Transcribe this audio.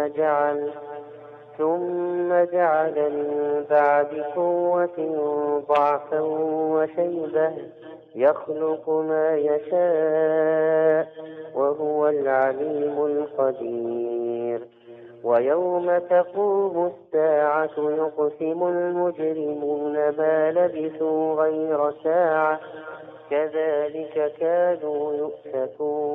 ثم جعل من بعد قوة ضعفا وشيبة يخلق ما يشاء وهو العليم القدير. ويوم تقوم الساعة يقسم المجرمون ما لبثوا غير ساعة كذلك كانوا يؤفكون.